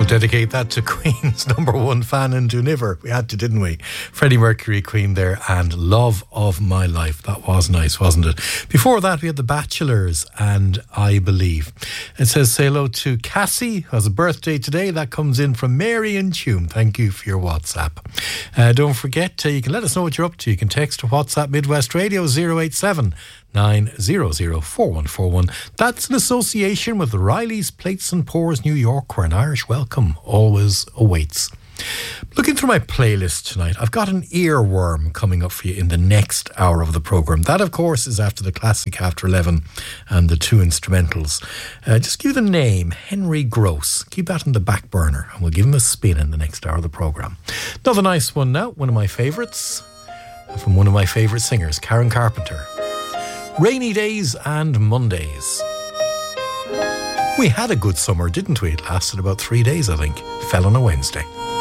We'll dedicate that to Queen's number one fan in Duniver. We had to, didn't we? Freddie Mercury, Queen there, and Love of My Life. That was nice, wasn't it? Before that, we had The Bachelors and I Believe. It says, say hello to Cassie, who has a birthday today. That comes in from Mary and Tume. Thank you for your WhatsApp. Don't forget, you can let us know what you're up to. You can text or WhatsApp Midwest Radio 087 9004141. That's an association with Riley's Plates and Pours New York, where an Irish welcome always awaits. Looking through my playlist tonight, I've got an earworm coming up for you in the next hour of the programme. That, of course, is after the classic After 11 and the two instrumentals. Just give the name, Henry Gross. Keep that in the back burner and we'll give him a spin in the next hour of the programme. Another nice one now, one of my favourites, from one of my favourite singers, Karen Carpenter. Rainy Days and Mondays. We had a good summer, didn't we? It lasted about 3 days, I think. Fell on a Wednesday.